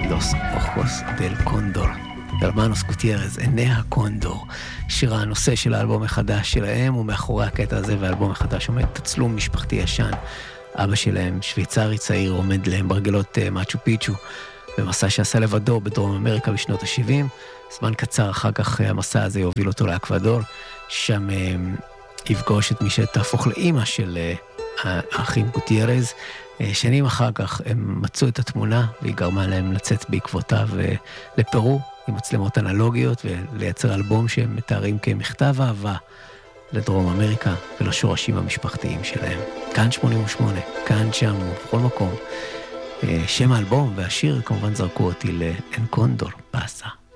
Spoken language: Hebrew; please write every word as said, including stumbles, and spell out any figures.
לוס אוחוס דל קונדור. הרמנוס גוטיירז, עיני הקונדור, שיר הנושא של האלבום החדש שלהם, ומאחורי הקטע הזה והאלבום החדש עומד תצלום משפחתי ישן. אבא שלהם, שוויצרי צעיר, עומד להם ברגלות מאצ'ו פיצ'ו, במסע שעשה לבדו בדרום אמריקה בשנות ה-שבעים. זמן קצר אחר כך המסע הזה יוביל אותו לאקוודור, שם יפגוש את מי שתהפוך לאימא של האחים גוטיירז. שנים אחר כך הם מצאו את התמונה, והיא גרמה להם לצאת בעקבותיו לפרו, עם מצלמות אנלוגיות, ולייצר אלבום שהם מתארים כמכתב אהבה לדרום אמריקה ולשורשים המשפחתיים שלהם. כאן שמונים ושמונה, כאן שם ובכל מקום. שם האלבום והשיר כמובן זרקו אותי לאן קונדור פסה.